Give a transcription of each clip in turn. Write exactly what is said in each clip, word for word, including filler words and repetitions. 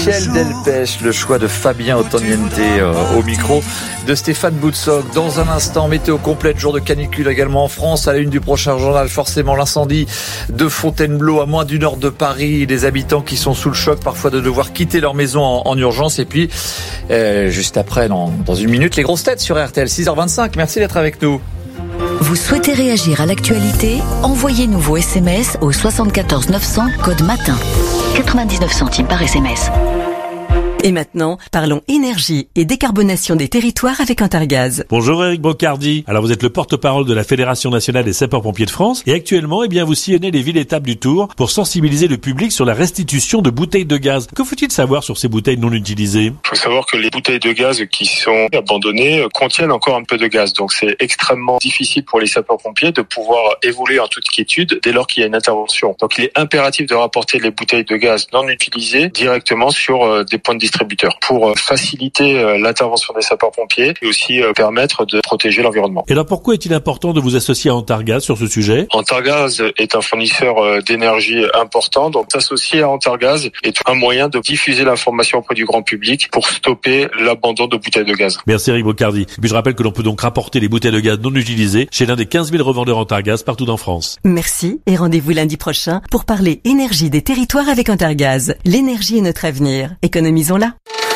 Michel Delpech, le choix de Fabien Ottoniente euh, au micro de Stéphane Boutsock. Dans un instant, météo complète, jour de canicule également en France. À la une du prochain journal, forcément l'incendie de Fontainebleau à moins d'une heure de Paris. Les habitants qui sont sous le choc parfois de devoir quitter leur maison en, en urgence. Et puis, euh, juste après, dans, dans une minute, les grosses têtes sur R T L, six heures vingt-cinq. Merci d'être avec nous. Vous souhaitez réagir à l'actualité ? Envoyez-nous vos S M S au soixante-quatorze neuf cents, code matin. quatre-vingt-dix-neuf centimes par S M S. Et maintenant, parlons énergie et décarbonation des territoires avec Intergaz. Bonjour Eric Brocardi. Alors vous êtes le porte-parole de la Fédération nationale des sapeurs-pompiers de France et actuellement, eh bien, vous sillonnez les villes-étapes du Tour pour sensibiliser le public sur la restitution de bouteilles de gaz. Que faut-il savoir sur ces bouteilles non utilisées ? Il faut savoir que les bouteilles de gaz qui sont abandonnées contiennent encore un peu de gaz. Donc c'est extrêmement difficile pour les sapeurs-pompiers de pouvoir évoluer en toute quiétude dès lors qu'il y a une intervention. Donc il est impératif de rapporter les bouteilles de gaz non utilisées directement sur des points de distributeurs pour faciliter l'intervention des sapeurs-pompiers et aussi permettre de protéger l'environnement. Et alors pourquoi est-il important de vous associer à Antargaz sur ce sujet ? Antargaz est un fournisseur d'énergie important, donc s'associer à Antargaz est un moyen de diffuser l'information auprès du grand public pour stopper l'abandon de bouteilles de gaz. Merci Eric Brocardi. Et puis je rappelle que l'on peut donc rapporter les bouteilles de gaz non utilisées chez l'un des quinze mille revendeurs Antargaz partout en France. Merci et rendez-vous lundi prochain pour parler énergie des territoires avec Antargaz. L'énergie est notre avenir. Économisons-la.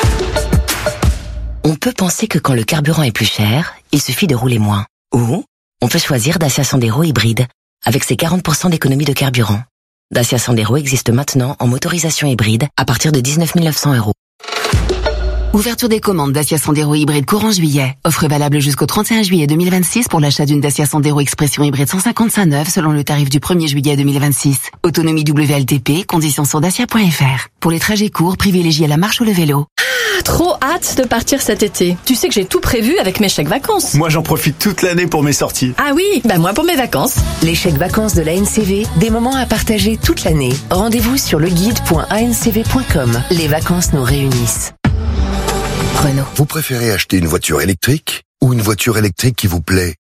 On peut penser que quand le carburant est plus cher, il suffit de rouler moins. Ou on peut choisir Dacia Sandero hybride avec ses quarante pour cent d'économie de carburant. Dacia Sandero existe maintenant en motorisation hybride à partir de dix-neuf mille neuf cents euros. Ouverture des commandes Dacia Sandero hybride courant juillet. Offre valable jusqu'au trente et un juillet deux mille vingt-six pour l'achat d'une Dacia Sandero Expression hybride cent cinquante-cinq neuve selon le tarif du premier juillet deux mille vingt-six. Autonomie W L T P, conditions sur dacia point f r. Pour les trajets courts, privilégiez la marche ou le vélo. Ah, trop hâte de partir cet été. Tu sais que j'ai tout prévu avec mes chèques vacances. Moi, j'en profite toute l'année pour mes sorties. Ah oui, bah moi pour mes vacances. Les chèques vacances de l'A N C V, des moments à partager toute l'année. Rendez-vous sur leguide point a n c v point com. Les vacances nous réunissent. Renault. Vous préférez acheter une voiture électrique ou une voiture électrique qui vous plaît vraiment ?